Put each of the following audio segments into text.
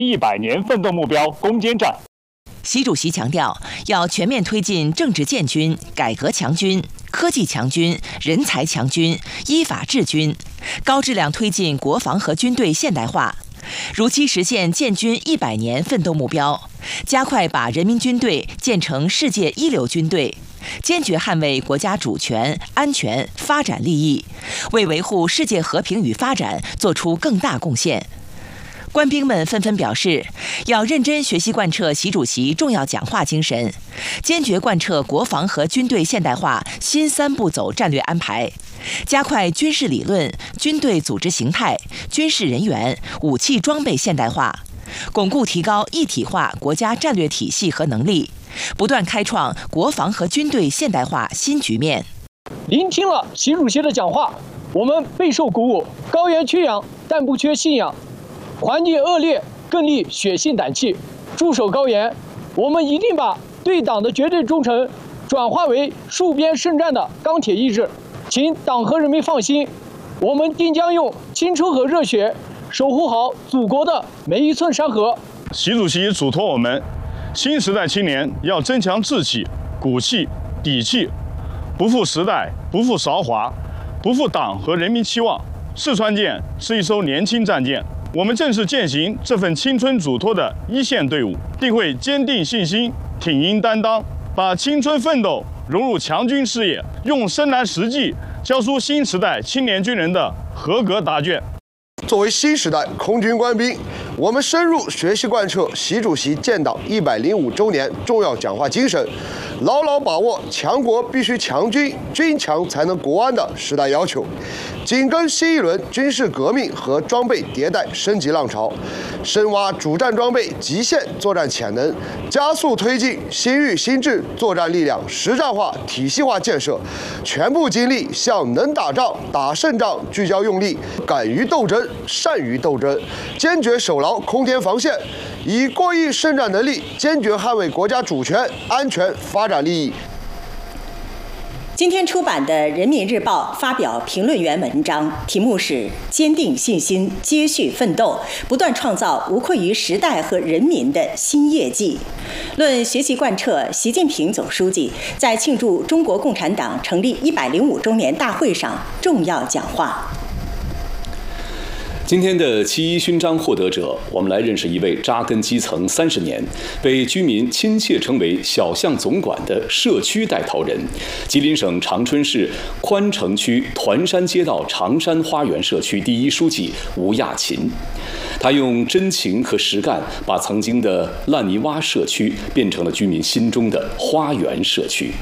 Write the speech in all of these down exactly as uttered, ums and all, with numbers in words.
一百年奋斗目标攻坚战。 习主席强调，要全面推进政治建军、改革强军、科技强军、人才强军、依法治军，高质量推进国防和军队现代化，如期实现建军一百年奋斗目标，加快把人民军队建成世界一流军队，坚决捍卫国家主权、安全、发展利益，为维护世界和平与发展做出更大贡献。官兵们纷纷表示，要认真学习贯彻习主席重要讲话精神，坚决贯彻国防和军队现代化新三步走战略安排，加快军事理论、军队组织形态、军事人员、武器装备现代化，巩固提高一体化国家战略体系和能力，不断开创国防和军队现代化新局面。 聆听了习主席的讲话，我们备受鼓舞。高原缺氧，但不缺信仰。环境恶劣，更立血性胆气，驻守高原。我们一定把对党的绝对忠诚转化为戍边胜战的钢铁意志。请党和人民放心，我们定将用青春和热血守护好祖国的每一寸山河。 习主席嘱托我们，新时代青年要增强志气、骨气、底气，不负时代，不负韶华，不负党和人民期望。四川舰是一艘年轻战舰。我们正是践行这份青春嘱托的一线队伍，定会坚定信心、挺膺担当，把青春奋斗融入强军事业，用深蓝实际教出新时代青年军人的合格答卷。 作为新时代空军官兵，我们深入学习贯彻习主席建党一百零五周年重要讲话精神，牢牢把握强国必须强军，军强才能国安的时代要求，紧跟新一轮军事革命和装备迭代升级浪潮，深挖主战装备极限作战潜能，加速推进新域新制作战力量实战化、体系化建设，全部精力向能打仗、打胜仗聚焦用力，敢于斗争、善于斗争，坚决守牢空天防线，以过硬胜战能力坚决捍卫国家主权、安全、发展利益。 今天出版的《人民日报》发表评论员文章，题目是“坚定信心，接续奋斗，不断创造无愧于时代和人民的新业绩”，论学习贯彻习近平总书记在庆祝中国共产党成立一百零五周年大会上重要讲话。 今天的七一勋章获得者，我们来认识一位扎根基层三十年、被居民亲切称为“小巷总管”的社区带头人——吉林省长春市宽城区团山街道长山花园社区第一书记吴亚勤。他用真情和实干，把曾经的烂泥洼社区变成了居民心中的花园社区。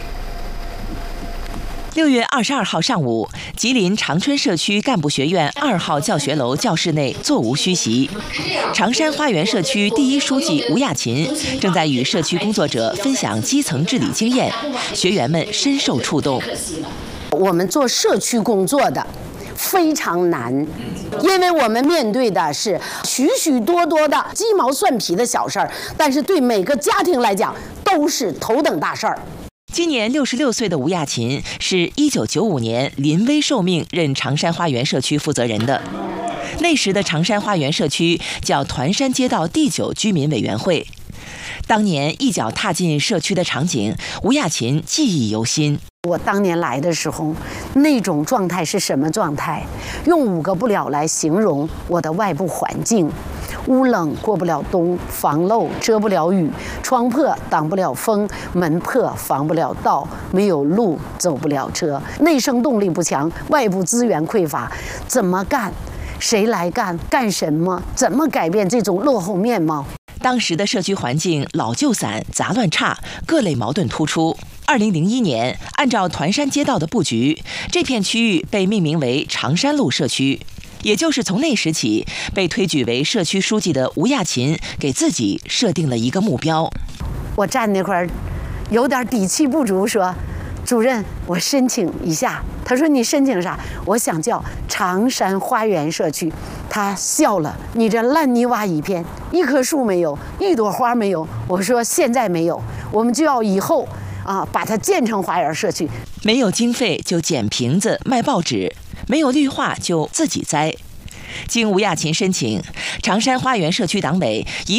六月二十二号上午，吉林长春社区干部学院二号教学楼教室内座无虚席，长山花园社区第一书记吴亚勤正在与社区工作者分享基层治理经验，学员们深受触动。 我们做社区工作的非常难，因为我们面对的是许许多多的鸡毛蒜皮的小事儿，但是对每个家庭来讲都是头等大事儿。 今年六十六岁的吴亚勤是一九九五年临危受命任长山花园社区负责人的。那时的长山花园社区叫团山街道第九居民委员会。当年一脚踏进社区的场景，吴亚勤记忆犹新。 我当年来的时候，那种状态是什么状态？用五个不了来形容我的外部环境：屋冷过不了冬，房漏遮不了雨，窗破挡不了风，门破防不了盗，没有路走不了车。内生动力不强，外部资源匮乏，怎么干？谁来干？干什么？怎么改变这种落后面貌？ 当时的社区环境老旧散、杂乱差，各类矛盾突出。二零零一年，按照团山街道的布局，这片区域被命名为长山路社区。也就是从那时起，被推举为社区书记的吴亚勤给自己设定了一个目标。 我站那块儿，有点底气不足，说：“主任，我申请一下。”他说：“你申请啥？”我想叫长山花园社区。他笑了：“你这烂泥洼一片，一棵树没有，一朵花没有。”我说：“现在没有，我们就要以后啊，把它建成花园社区。 没有经费就捡瓶子卖报纸。没有绿化就自己栽， 经吴亚琴申请，长山花园社区党委一